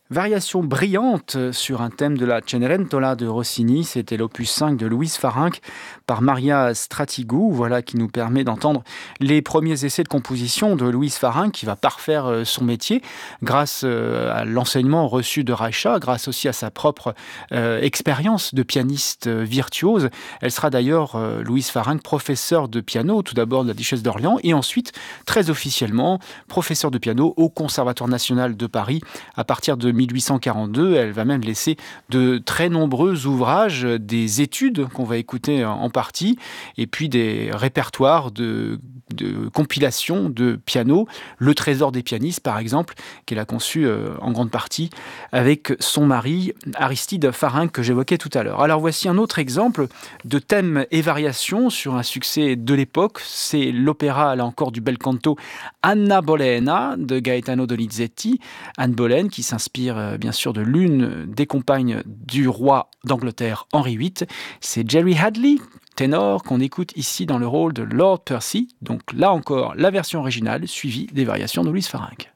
Variation brillante sur un thème de la Cenerentola de Rossini, c'était l'opus 5 de Louise Farinck par Maria Stratigou, voilà qui nous permet d'entendre les premiers essais de composition de Louise Farinck qui va parfaire son métier grâce à l'enseignement reçu de Reicha, grâce aussi à sa propre expérience de pianiste virtuose. Elle sera d'ailleurs, Louise Farinck, professeure de piano, tout d'abord de la Duchesse d'Orléans et ensuite, très officiellement, professeure de piano au Conservatoire national de Paris à partir de 1842, elle va même laisser de très nombreux ouvrages, des études qu'on va écouter en partie, et puis des répertoires de compilation de piano. Le Trésor des pianistes, par exemple, qu'elle a conçu en grande partie avec son mari Aristide Farinck que j'évoquais tout à l'heure. Alors voici un autre exemple de thème et variation sur un succès de l'époque. C'est l'opéra, là encore, du bel canto Anna Bolena de Gaetano Donizetti. Anne Boleyn qui s'inspire bien sûr de l'une des compagnes du roi d'Angleterre Henri VIII. C'est Jerry Hadley, ténor, qu'on écoute ici dans le rôle de Lord Percy. Donc là encore, la version originale suivie des variations de Louise Farinck.